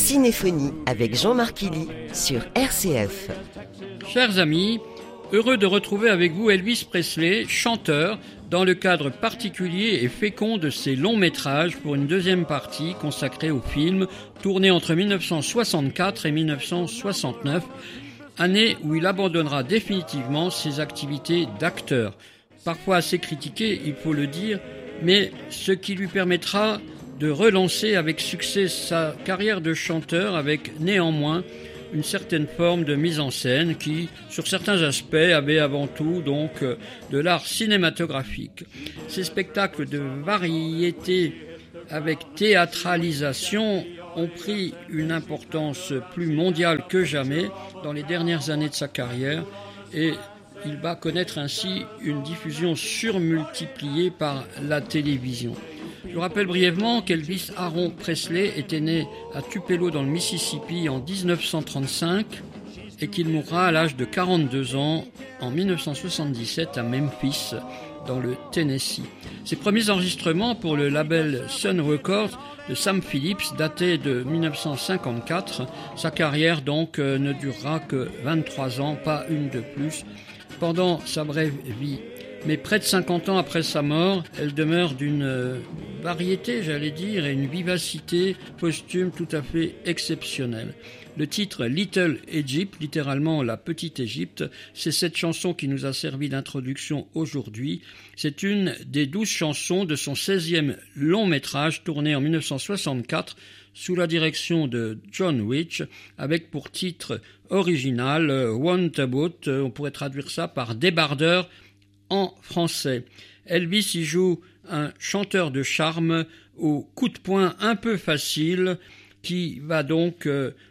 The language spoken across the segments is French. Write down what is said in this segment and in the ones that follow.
Cinéphonie avec Jean-Marc Illy sur RCF. Chers amis, heureux de retrouver avec vous Elvis Presley, chanteur, dans le cadre particulier et fécond de ses longs métrages pour une deuxième partie consacrée au film, tourné entre 1964 et 1969, année où il abandonnera définitivement ses activités d'acteur. Parfois assez critiqué, il faut le dire, mais ce qui lui permettra de relancer avec succès sa carrière de chanteur avec néanmoins une certaine forme de mise en scène qui, sur certains aspects, avait avant tout donc de l'art cinématographique. Ces spectacles de variété avec théâtralisation ont pris une importance plus mondiale que jamais dans les dernières années de sa carrière et il va connaître ainsi une diffusion surmultipliée par la télévision. Je vous rappelle brièvement qu'Elvis Aaron Presley était né à Tupelo dans le Mississippi en 1935 et qu'il mourra à l'âge de 42 ans en 1977 à Memphis, dans le Tennessee. Ses premiers enregistrements pour le label Sun Records de Sam Phillips dataient de 1954. Sa carrière donc ne durera que 23 ans, pas une de plus, pendant sa brève vie. Mais près de 50 ans après sa mort, elle demeure d'une variété, j'allais dire, et une vivacité posthume tout à fait exceptionnelle. Le titre Little Egypt, littéralement la Petite Égypte, c'est cette chanson qui nous a servi d'introduction aujourd'hui. C'est une des 12 chansons de son 16e long métrage tourné en 1964 sous la direction de John Rich, avec pour titre original Wantabout, on pourrait traduire ça par débardeur en français. Elvis y joue un chanteur de charme au coup de poing un peu facile qui va donc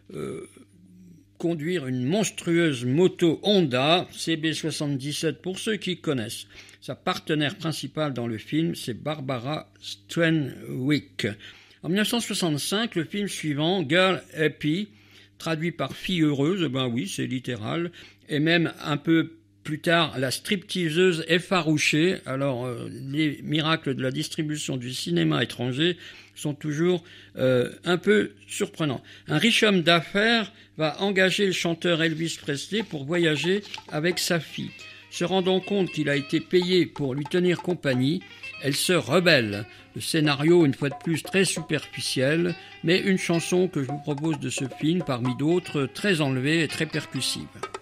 conduire une monstrueuse moto Honda CB77 pour ceux qui connaissent. Sa partenaire principale dans le film, c'est Barbara Stanwyck. En 1965, le film suivant, Girl Happy, traduit par fille heureuse, ben oui, c'est littéral, et même un peu plus tard, la stripteaseuse effarouchée. Alors, les miracles de la distribution du cinéma étranger sont toujours un peu surprenants. Un riche homme d'affaires va engager le chanteur Elvis Presley pour voyager avec sa fille. Se rendant compte qu'il a été payé pour lui tenir compagnie, elle se rebelle. Le scénario, une fois de plus, très superficiel, mais une chanson que je vous propose de ce film, parmi d'autres, très enlevée et très percussive.